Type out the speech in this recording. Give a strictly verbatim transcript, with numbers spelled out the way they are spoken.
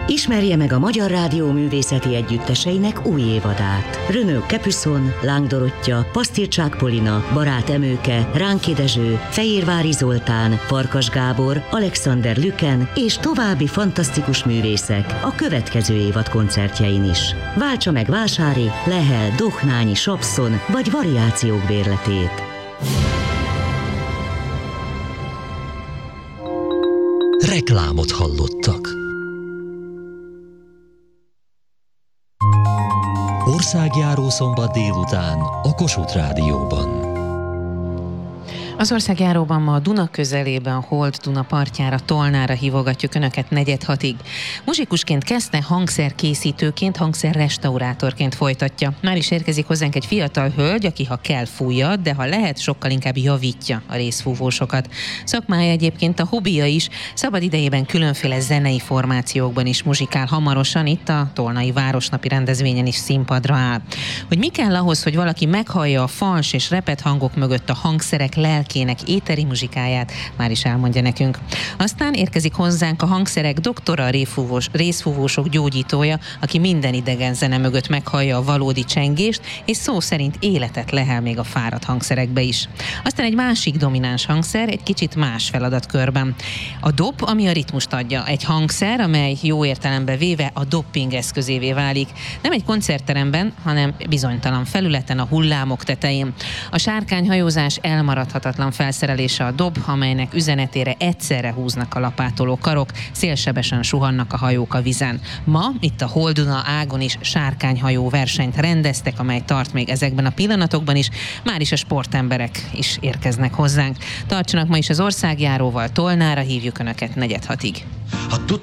Ismerje meg a Magyar Rádió művészeti együtteseinek új évadát. Renaud Capuçon, Láng Dorottya, Pasztircsák Polina, Barát Emőke, Ránki Dezső, Fehérvári Zoltán, Farkas Gábor, Alexander Lüken és további fantasztikus művészek a következő évad koncertjein is. Váltsa meg Vásári, Lehel, Dohnányi, Sapszon vagy variációk bérletét. Reklámot hallottak. Országjáró szombat délután a Kossuth Rádióban. Az országjáróban ma a Duna közelében, Hold Duna partjára, Tolnára hívogatjuk Önöket negyed hatig. Muzsikusként kezdte, hangszerkészítőként, hangszerrestaurátorként folytatja. Már is érkezik hozzánk egy fiatal hölgy, aki ha kell fújja, de ha lehet, sokkal inkább javítja a részfúvósokat. Szakmája egyébként a hobbija is, szabad idejében különféle zenei formációkban is muzsikál, hamarosan itt a Tolnai Városnapi rendezvényen is színpadra áll. Hogy mi kell ahhoz, hogy valaki meghallja a fals és repet hangok mögött a hangszerek lelkének éteri muzsikáját, már is elmondja nekünk. Aztán érkezik hozzánk a hangszerek doktora, részfúvós, részfúvósok gyógyítója, aki minden idegen zene mögött meghallja a valódi csengést, és szó szerint életet lehel még a fáradt hangszerekbe is. Aztán egy másik domináns hangszer, egy kicsit más feladatkörben. A dob, ami a ritmust adja. Egy hangszer, amely jó értelembe véve a dopping eszközévé válik. Nem egy koncertteremben, hanem bizonytalan felületen, a hullámok tetején. A sárkányhajózás elmaradhatatlan felszerelése a dob, amelynek üzenetére egyszerre húznak a lapátoló karok, szélsebesen suhannak a hajók a vízen. Ma itt a Hold Duna ágon is sárkányhajó versenyt rendeztek, amely tart még ezekben a pillanatokban is. Már is a sportemberek is érkeznek hozzánk. Tartsanak ma is az országjáróval, Tolnára hívjuk Önöket negyed hatig. Ha